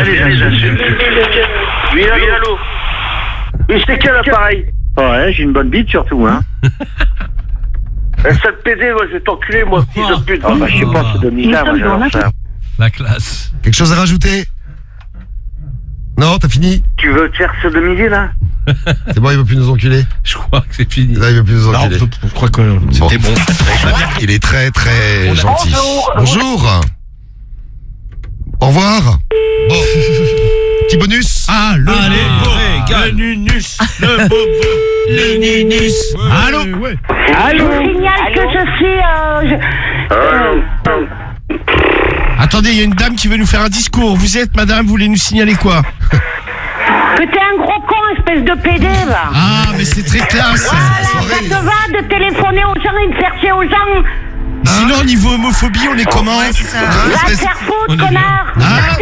les insultes. Oui, allô. Oui, c'est quel appareil? Ouais, j'ai une bonne bite surtout, hein. Sale PD, moi, je vais t'enculer, moi, fils de pute. Ah, bah, je sais pas, c'est Dominique, moi, j'adore ça. La classe. Quelque chose à rajouter? Non, t'as fini? Tu veux te faire sodomiser, là? C'est bon, il veut plus nous enculer. Je crois que c'est fini. Là, il veut plus nous enculer. Je crois que c'était bon. Il est très très gentil. Bonjour. Au revoir. Bon. Petit bonus. Ah, le nunus. Le bobo. Le nunus. Allô? Allô? Je signale que je suis... Attendez, il y a une dame qui veut nous faire un discours. Vous êtes, madame, vous voulez nous signaler quoi? Que t'es un gros con, espèce de PD, va. Ah, mais c'est très classe. Voilà, ça te va de téléphoner aux gens et de faire chier aux gens? Sinon, niveau homophobie, on est comment? Va te faire foutre, connard.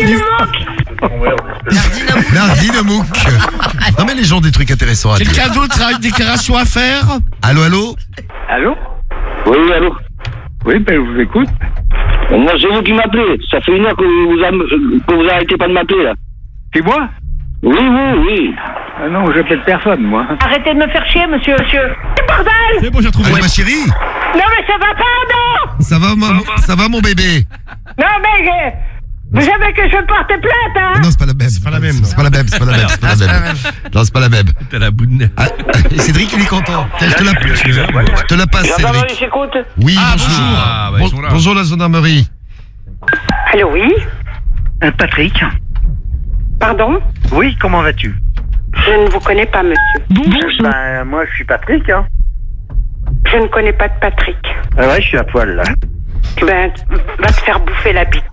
Nardine Mouk. Non mais les gens ont des trucs intéressants à dire. Quelqu'un d'autre a une déclaration à faire? Allô, allô? Allô? Oui, allô? Oui, ben, je vous écoute. Moi, c'est vous qui m'appelez. Ça fait 1 heure que vous arrêtez pas de m'appeler, là. C'est moi? Oui. Ah non, j'appelle personne, moi. Arrêtez de me faire chier, monsieur. Bordel! C'est bon, j'ai retrouvé. Allô, ma chérie? Non, mais ça va pas, non? Ça va mon bébé? Non, mais... Vous savez que je porte plainte, hein? Non, c'est pas la même. C'est pas la même. Non, c'est pas la même. T'as la boune. Ah, Cédric, il est content. Tiens, je te la passe, Cédric. J'écoute. Oui, bonjour. Ah, bah, ils sont là. Bonjour la gendarmerie. Allô, oui? Patrick? Pardon? Oui, comment vas-tu? Je ne vous connais pas, monsieur. Bonjour. Ben, moi, je suis Patrick, hein. Je ne connais pas de Patrick. Ah ouais, je suis à poil, là. Ben, va te faire bouffer la bite.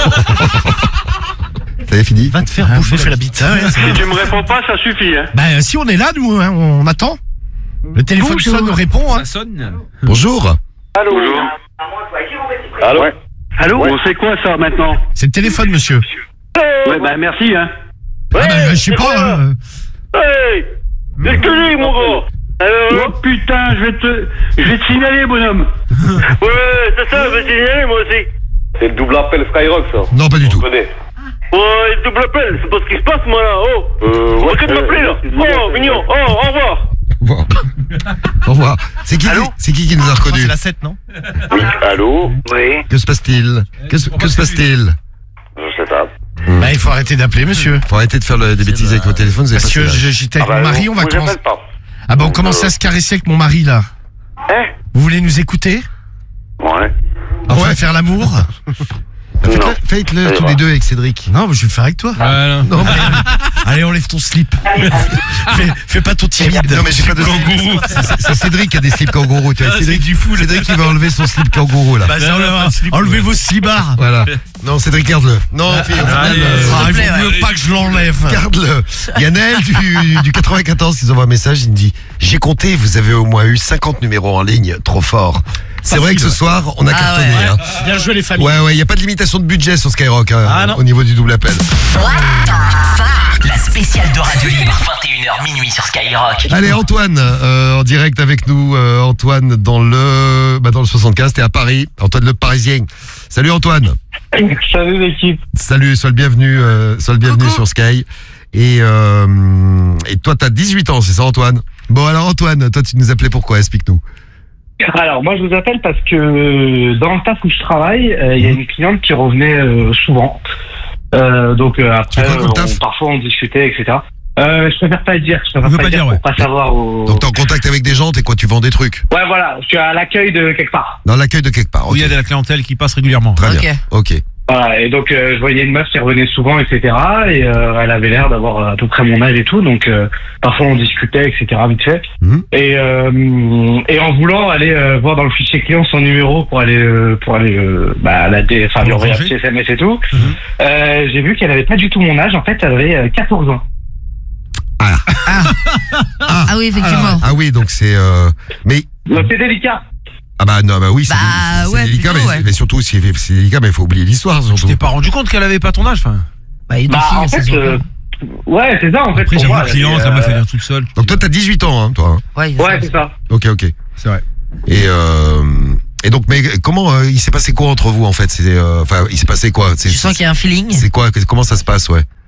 Ça y est, fini? Va te faire bouffer la bite. Si tu me réponds pas, ça suffit, hein. Bah, si on est là, nous, hein, on attend. Le téléphone sonne, on répond. Hein. Ça sonne. Bonjour. Allô? Bonjour. Allô? Ouais. Allô? Bon, c'est quoi, ça, maintenant? C'est le téléphone, monsieur. Ouais, bah, merci, hein. Ah bah, je sais pas. Hey! C'est que lui, mon gros! Oh putain, je vais te signaler, bonhomme. Ouais, c'est ça, je vais te signaler, moi aussi. C'est le double appel Skyrock, ça. Non, pas du tout. Ouais, le double appel, c'est pas ce qui se passe, moi, là. Oh, arrête de m'appeler, là. Oh, mignon. Oh, au revoir. Au revoir. C'est qui nous a reconnus? C'est la 7, non? Oui, allô? Oui. Que se passe-t-il? Que se passe-t-il? Je sais pas. Bah, il faut arrêter d'appeler, monsieur. Faut arrêter de faire des bêtises avec vos téléphones. Parce que j'étais avec mon mari, on va commencer. Ah bah, on commence à se caresser avec mon mari, là. Hein? Vous voulez nous écouter? Ouais. On va faire l'amour? Faites-le tous les deux avec Cédric. Non, mais je vais le faire avec toi. Non, mais... Allez, enlève ton slip. fais pas ton timide. Non, mais j'ai pas de kangourou. C'est Cédric qui a des slips kangourou. Tu vois, Cédric du fou. Cédric qui va enlever son slip kangourou, là. Bah, enlevez vos slibards. Voilà. Non, Cédric, garde-le. Non, il vaut mieux pas que je l'enlève. Garde-le. Il y a Naël du 94 qui nous envoie un message. Il me dit: j'ai compté, vous avez au moins eu 50 numéros en ligne. Trop fort. C'est vrai que ce soir, on a cartonné. Ouais. Hein. Bien joué, les familles. Ouais, il n'y a pas de limitation de budget sur Skyrock au niveau du double appel. La spéciale de Radio Libre, 21h minuit sur Skyrock. Allez, Antoine, en direct avec nous. Antoine dans le 75, t'es à Paris. Antoine le Parisien. Salut Antoine. Salut l'équipe. Salut, sois le bienvenu sur Sky. Et toi, t'as 18 ans, c'est ça Antoine? Bon, alors Antoine, toi tu nous appelais pourquoi? Explique-nous. Alors, moi, je vous appelle parce que dans le taf où je travaille, il y a une cliente qui revenait souvent. Donc, après, parfois, on discutait, etc. Je préfère pas le dire. Je préfère pas le dire pour pas savoir. Donc, t'es en contact avec des gens, tu vends des trucs? Ouais, voilà. Je suis à l'accueil de quelque part. Dans l'accueil de quelque part. Okay. Où il y a de la clientèle qui passe régulièrement. Très bien. Ok. Voilà, et donc je voyais une meuf qui revenait souvent, etc. Et elle avait l'air d'avoir à peu près mon âge et tout, donc parfois on discutait, etc. vite fait. Et en voulant aller voir dans le fichier client son numéro pour aller lui envoyer un petit SMS et tout, j'ai vu qu'elle avait pas du tout mon âge. En fait, elle avait 14 ans. Ah oui, effectivement. Ah oui, donc c'est mais c'est délicat. Ah bah non, bah oui, c'est délicat, mais surtout c'est délicat, mais il faut oublier l'histoire. Je t'ai pas rendu compte qu'elle avait pas ton âge, enfin. En fait, ouais, c'est ça en fait. Après, j'ai vu le client, ça m'a fait venir toute seule. Donc toi, t'as 18 ans, hein, toi. Ouais, c'est ça. Ok. C'est vrai. Et donc, mais comment il s'est passé quoi entre vous en fait? Il s'est passé quoi? Tu sens qu'il y a un feeling? C'est quoi? Comment ça se passe, ouais?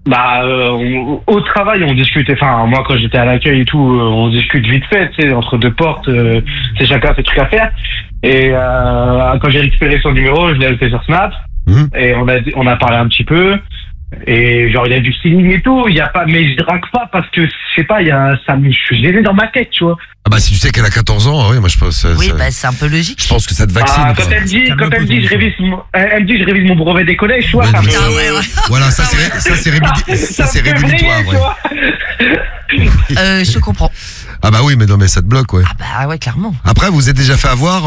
Au travail, on discutait. Enfin, moi, quand j'étais à l'accueil et tout, on discute vite fait, tu sais, entre deux portes. C'est chacun ses trucs à faire. Et quand j'ai récupéré son numéro, je l'ai ajouté sur Snap. Et on a parlé un petit peu. Et genre, il y a du feeling et tout. Il y a pas, mais je drague pas parce que je sais pas. Je suis gêné dans ma tête, tu vois. Ah bah si tu sais qu'elle a 14 ans, oui, moi je pense. Oui, bah c'est un peu logique. Je pense que ça te vaccine. Quand elle me dit, je révise mon brevet des collèges, tu vois. Voilà, ça c'est rédhibitoire, ouais. Je comprends. Ah bah oui, mais non, mais ça te bloque, ouais. Ah bah ouais, clairement. Après, vous êtes déjà fait avoir,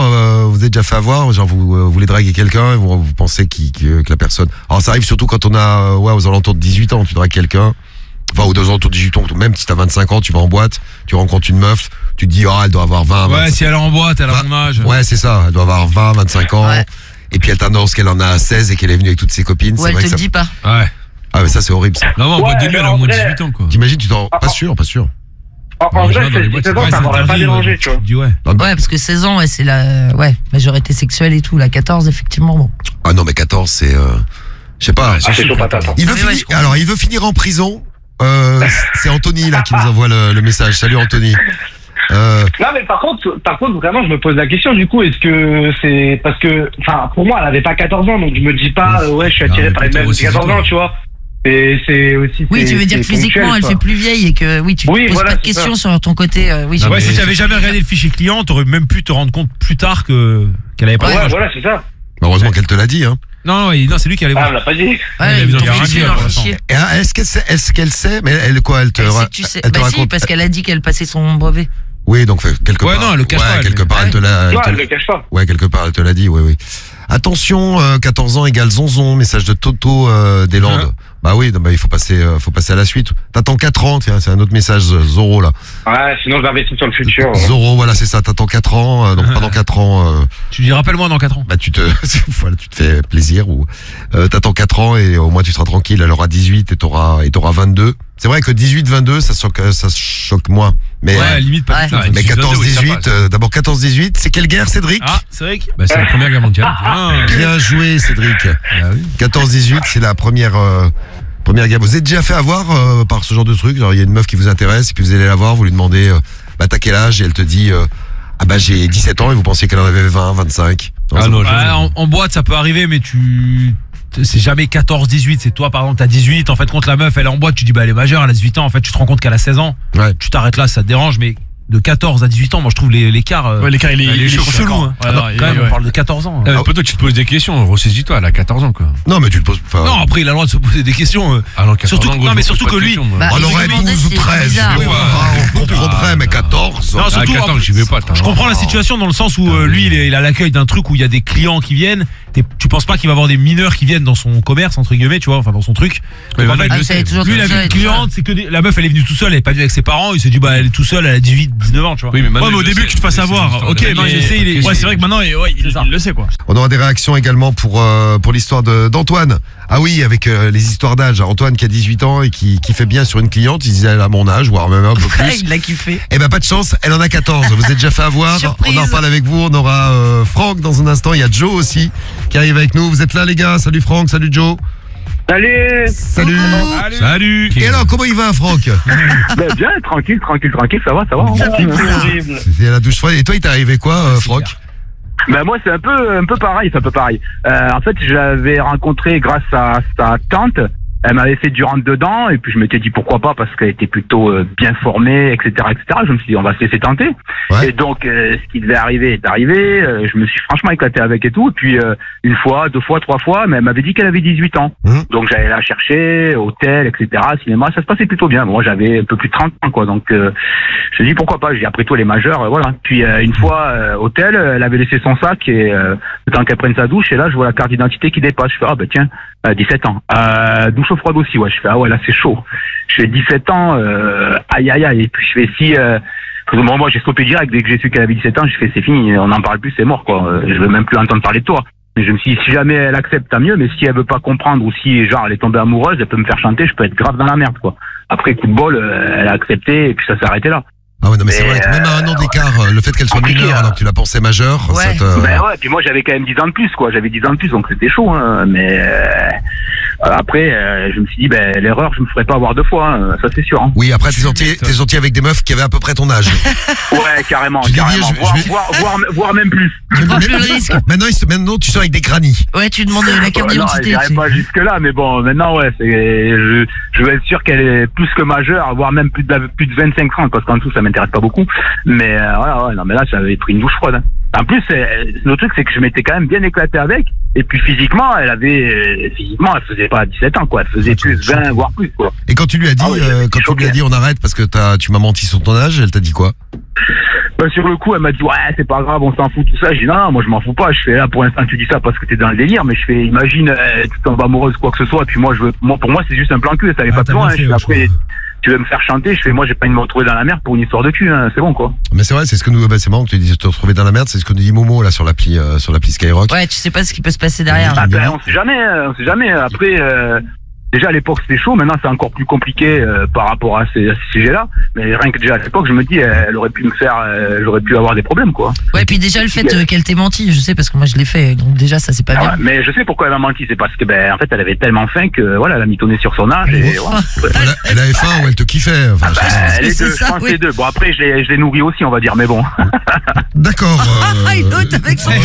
genre vous voulez draguer quelqu'un, et vous pensez que la personne. Alors ça arrive surtout quand on a, aux alentours de 18 ans, tu dragues quelqu'un. Enfin, aux alentours de 18 ans, même si t'as 25 ans, tu vas en boîte, tu rencontres une meuf, tu te dis, elle doit avoir 20, 25. Ouais, si elle est en boîte, elle a mon âge. Ouais, c'est ça, elle doit avoir 20, 25 ans. Ouais. Et puis elle t'annonce qu'elle en a 16 et qu'elle est venue avec toutes ses copines. Ouais, elle te dit pas. Ouais. Ah, mais ça, c'est horrible, ça. Non, en boîte de nuit, elle a au moins 18 ans, quoi. T'imagines, pas sûr. En vrai, 17 ans, ça m'aurait pas dérangé, tu vois. Ouais, parce que 16 ans, c'est la majorité sexuelle et tout. La 14, effectivement, bon. Ah non, mais 14, c'est... je sais pas. C'est chaud patate. Il veut finir en prison. C'est Anthony, là, qui nous envoie le message. Salut, Anthony. Non, mais par contre, vraiment, je me pose la question, du coup, est-ce que c'est... Parce que, enfin, pour moi, elle avait pas 14 ans, donc je me dis pas, je suis attiré par les meufs de 14 ans, tu vois. Et c'est aussi... Oui, tu veux dire que physiquement, elle fait plus vieille et que, tu te poses pas de questions sur ton côté, si tu avais jamais regardé le fichier client, t'aurais même pu te rendre compte plus tard qu'elle avait pas. Ouais, voilà, c'est ça. Heureusement qu'elle te l'a dit, hein. Non, c'est lui qui allait voir. Ah, elle l'a pas dit. Ouais, il a rien dans le fichier. Est-ce qu'elle sait, mais elle te raconte. Si, parce qu'elle a dit qu'elle passait son brevet. Oui, donc quelque part. Ouais, non, elle le cache pas. Quelque part, elle te l'a. Non, elle le cache pas. Ouais, quelque part, elle te l'a dit, oui. Attention, 14 ans égale zonzon, message de Toto des Landes. Bah oui, il faut passer à la suite. T'attends 4 ans, tiens, c'est un autre message, Zoro, là. Ouais, sinon je l'investis sur le futur. Zoro, voilà, c'est ça, t'attends 4 ans, donc pendant 4 ans... Tu dis, rappelle-moi dans 4 ans. Bah tu te fais plaisir, ou t'attends 4 ans et au moins tu seras tranquille, elle aura 18 et t'auras 22. C'est vrai que 18-22, ça choque moins. Mais, limite pas. Ouais. Mais 14-18, d'abord 14-18, c'est quelle guerre, Cédric? Ah, Cédric? Bah, c'est la Première Guerre mondiale. Bien joué, Cédric. 14-18, c'est la première guerre. Vous êtes déjà fait avoir par ce genre de truc? Genre, il y a une meuf qui vous intéresse, et puis vous allez la voir, vous lui demandez, t'as quel âge? Et elle te dit, j'ai 17 ans, et vous pensiez qu'elle en avait 20, 25. En boîte, ça peut arriver, mais c'est jamais 14-18, c'est toi par exemple t'as 18, en fait contre la meuf elle est en boîte, tu dis elle est majeure, elle a 18 ans, en fait tu te rends compte qu'elle a 16 ans, tu t'arrêtes là, ça te dérange, mais de 14 à 18 ans, moi je trouve l'écart l'écart il est chelou, hein. Quand même on parle de 14 ans. Peut-être tu te poses des questions, ressaisis-toi, elle a 14 ans quoi. Non mais tu le poses pas. Non, après il a le droit de se poser des questions. Surtout que lui on aurait 12 ou 13, on comprendrait, mais 14. Non, surtout 14, j'y vais pas. Je comprends la situation dans le sens où lui il a l'accueil d'un truc où il y a des clients qui viennent. Tu penses pas qu'il va avoir des mineurs qui viennent dans son commerce entre guillemets, tu vois, enfin dans son truc. Donc, en fait, lui la vie cliente, c'est que la meuf elle est venue tout seule, elle est pas venue avec ses parents, il s'est dit elle est tout seule, elle a 18, 19 ans, tu vois. Oui, mais au début que tu te fasses avoir. OK, mais je sais, c'est vrai que maintenant il le sait quoi. On aura des réactions également pour l'histoire d'Antoine. Ah oui, avec les histoires d'âge. Antoine qui a 18 ans et qui fait bien sur une cliente, il disait elle a mon âge, voire même un peu plus. Il l'a kiffé. Eh ben pas de chance, elle en a 14. Vous êtes déjà fait avoir. Surprise. On en reparle avec vous. On aura Franck dans un instant. Il y a Joe aussi qui arrive avec nous. Vous êtes là les gars? Salut Franck, salut Joe. Salut. Et alors comment il va Franck? Bien, tranquille, ça va. C'est la douche froide. Et toi il t'est arrivé quoi Franck? Moi c'est un peu pareil, en fait, je l'avais rencontré grâce à sa tante. Elle m'avait fait du rentre-dedans et puis je m'étais dit pourquoi pas parce qu'elle était plutôt bien formée, etc. Je me suis dit on va se laisser tenter. Ouais. Et donc ce qui devait arriver est arrivé. Je me suis franchement éclaté avec et tout. Et puis une fois, 2 fois, 3 fois, mais elle m'avait dit qu'elle avait 18 ans. Donc j'allais la chercher, hôtel, etc. Cinéma, ça se passait plutôt bien. Moi j'avais un peu plus de 30 ans quoi. Donc je me suis dit pourquoi pas. J'ai après tout les majeurs, voilà. Puis une fois hôtel, elle avait laissé son sac et le temps qu'elle prenne sa douche et là je vois la carte d'identité qui dépasse. Je fais tiens. 17 ans. Douche au froid aussi, ouais. Je fais, là, c'est chaud. Je fais 17 ans, aïe. Et puis, je fais, moi, j'ai stoppé direct. Dès que j'ai su qu'elle avait 17 ans, je fais, c'est fini, on n'en parle plus, c'est mort, quoi. Je veux même plus entendre parler de toi. Mais je me suis dit, si jamais elle accepte, tant mieux, mais si elle veut pas comprendre ou si, genre, elle est tombée amoureuse, elle peut me faire chanter, je peux être grave dans la merde, quoi. Après, coup de bol, elle a accepté et puis ça s'est arrêté là. Ah ouais, non, mais c'est vrai, même à 1 an d'écart, le fait qu'elle soit mineure alors que tu la pensais majeure, ça te... Ben ouais, puis moi j'avais quand même 10 ans de plus, quoi. J'avais 10 ans de plus, donc c'était chaud, hein. Mais après, je me suis dit, ben l'erreur, je me ferais pas avoir 2 fois, hein. Ça c'est sûr. Hein. Oui, après t'es sorti avec des meufs qui avaient à peu près ton âge. Ouais, carrément, voire même plus. Maintenant, tu sors avec des grannies. Ouais, tu demandes la carte d'identité. Non, j'irai pas jusque là, mais bon, maintenant, ouais, je veux être sûr qu'elle est plus que majeure, voire même plus de 25 ans, parce qu'en dessous, ça m'intéresse pas beaucoup. Mais voilà, ouais, non, mais là, j'avais pris une douche froide. En plus, le truc, c'est que je m'étais quand même bien éclaté avec. Et puis physiquement, elle faisait pas 17 ans, quoi. Elle faisait plus 20, voire plus, quoi. Et quand tu lui as dit, on arrête parce que tu m'as menti sur ton âge, elle t'a dit quoi? Bah, sur le coup, elle m'a dit, ouais, c'est pas grave, on s'en fout, tout ça. J'ai dit, non, moi, je m'en fous pas. Je fais, là, pour l'instant, tu dis ça parce que t'es dans le délire, mais je fais, imagine, tu tombes amoureuse, quoi que ce soit. Et puis moi, pour moi, c'est juste un plan cul, ça allait pas plus loin. Après, tu veux me faire chanter, je fais, moi, j'ai pas envie de me retrouver dans la merde pour une histoire de cul, hein. C'est bon, quoi. Mais c'est vrai, c'est ce que nous, c'est marrant que tu dises te retrouver dans la merde, c'est ce que nous dit Momo, là, sur l'appli Skyrock. Ouais, tu sais pas ce qui peut se passer derrière. On sait jamais. Après, déjà à l'époque c'était chaud, maintenant c'est encore plus compliqué par rapport à ces sujets-là. Mais rien que déjà à l'époque, je me dis, j'aurais pu avoir des problèmes, quoi. Ouais, puis déjà le fait qu'elle t'ait menti, je sais parce que moi je l'ai fait, donc déjà ça c'est pas bien. Ouais, mais je sais pourquoi elle m'a menti, c'est parce que en fait elle avait tellement faim que voilà, elle a mitonné sur son âge et elle avait faim ou elle te kiffait. Enfin, les deux, je pense les deux. Bon après je l'ai nourri aussi, on va dire, mais bon. D'accord. Une autre avec son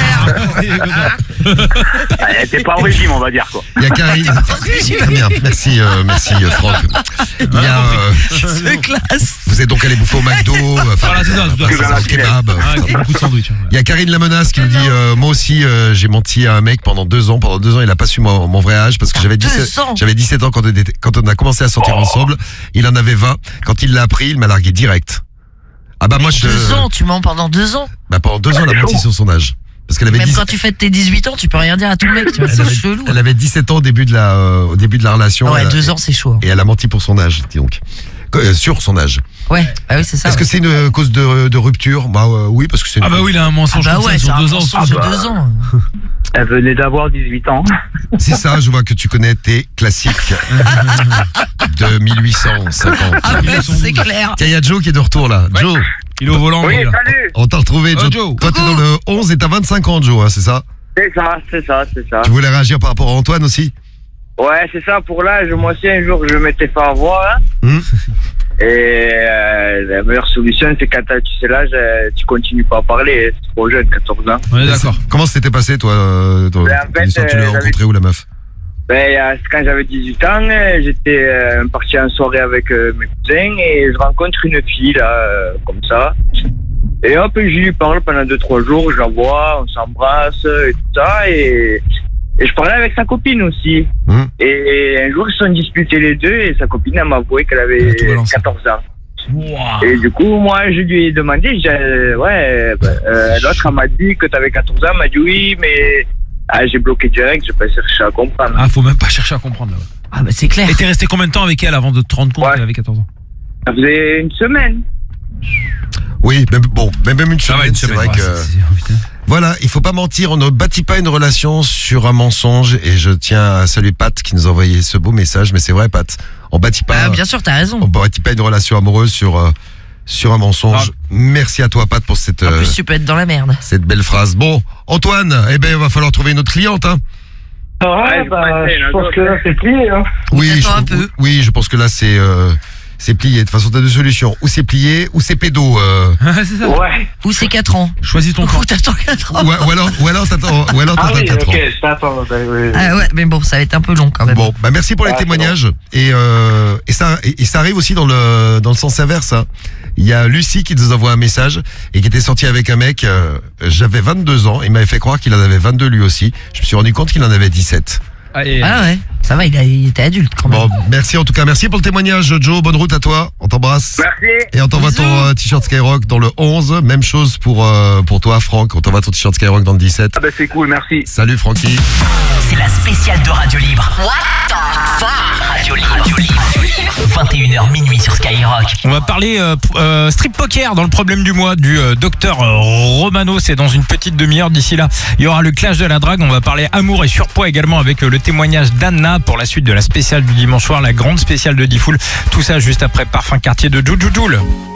elle était pas au régime, on va dire, quoi. Il y a Karine. Merde, merci Franck. Il y a c'est classe. Vous êtes donc allé bouffer au McDo, voilà, c'est ça, kebab. Beaucoup de sandwich. Il y a Karine La Menace qui nous dit moi aussi j'ai menti à un mec pendant 2 ans. Pendant 2 ans, il a pas su mon vrai âge parce que j'avais 17 ans quand on a commencé à sortir ensemble. Il en avait 20. Quand il l'a appris, il m'a largué direct. Ah bah moi 2 ans, tu mens pendant 2 ans. Bah pendant 2 ans, elle a menti sur son âge. Parce qu'elle avait même quand tu fêtes tes 18 ans, tu peux rien dire à ton mec, tu vois, c'est chelou. Elle avait 17 ans au début de la relation. Ouais, 2 ans, c'est chaud. Et elle a menti pour son âge, dis donc. Sur son âge. Ouais, bah oui, c'est ça. Est-ce que c'est une cause de rupture? Bah oui, parce que c'est. Ah bah oui, il a un mensonge sur 2 ans. Sur 2 ans. Elle venait d'avoir 18 ans. C'est ça, je vois que tu connais tes classiques de 1850. Ah mais c'est clair. Tiens, il y a Joe qui est de retour là. Ouais. Joe. Il est au volant. Oui, salut. On t'a retrouvé, Joe. Toi, t'es dans le 11 et t'as 25 ans, Joe, hein, c'est ça? C'est ça. Tu voulais réagir par rapport à Antoine aussi? Ouais, c'est ça, pour l'âge, moi aussi, un jour, je m'étais fait avoir. Hein. Et la meilleure solution, c'est quand tu sais l'âge, tu continues pas à parler, c'est trop jeune, 14 ans. On est d'accord. Comment s'était passé, toi, tu l'as rencontré où, la meuf? Quand j'avais 18 ans, j'étais parti en soirée avec mes cousins et je rencontre une fille, là, comme ça. Et hop, je lui parle pendant 2-3 jours, je la vois, on s'embrasse et tout ça. Et je parlais avec sa copine aussi. Et un jour, ils se sont disputés les deux et sa copine, elle m'a avoué qu'elle avait 14 ans. Wow. Et du coup, moi, je lui ai demandé, l'autre, elle m'a dit que tu avais 14 ans, elle m'a dit oui, mais j'ai bloqué direct, j'ai pas cherché à comprendre. Ah, faut même pas chercher à comprendre là. Ah bah c'est clair. Et t'es resté combien de temps avec elle avant de te rendre compte qu'elle avait 14 ans? Ça faisait une semaine. Oui, même une semaine, c'est vrai que... Voilà, il faut pas mentir, on ne bâtit pas une relation sur un mensonge et je tiens à saluer Pat qui nous a envoyé ce beau message, mais c'est vrai Pat, on bâtit pas... Ah bien sûr, t'as raison. On bâtit pas une relation amoureuse sur un mensonge. Merci à toi Pat pour cette... En plus tu peux être dans la merde. Cette belle phrase. Bon, Antoine, il va falloir trouver une autre cliente, hein. Je pense que là c'est plié, hein. Oui, je pense que là c'est plié. De toute façon, t'as 2 solutions. Ou c'est plié, ou c'est pédo. C'est ça. Ouais. Ou c'est 4 ans. Choisis ton camp. Ou t'attends 4 ans. Ou alors t'attends 4 ans. Ok, je t'attends. Oui. Ah ouais, mais bon, ça va être un peu long quand même. Bon, bah merci pour les témoignages. Et ça arrive aussi dans le sens inverse. Hein. Il y a Lucie qui nous envoie un message et qui était sortie avec un mec. J'avais 22 ans. Il m'avait fait croire qu'il en avait 22 lui aussi. Je me suis rendu compte qu'il en avait 17. Ah ouais, ça va, il était adulte quand même. Bon, merci en tout cas, merci pour le témoignage Joe, bonne route à toi, on t'embrasse. Merci. Et on t'envoie ton t-shirt Skyrock dans le 11, même chose pour toi Franck, on t'envoie ton t-shirt Skyrock dans le 17. Ah bah c'est cool, merci. Salut Francky. C'est la spéciale de Radio Libre. What the fuck? Radio Libre. 21h minuit sur Skyrock. On va parler strip poker dans le problème du mois du docteur Romano. C'est dans une petite demi-heure. D'ici là, il y aura le clash de la drague. On va parler amour et surpoids également avec le témoignage d'Anna pour la suite de la spéciale du dimanche soir, la grande spéciale de Diffoul. Tout ça juste après Parfum Quartier de Jujujul.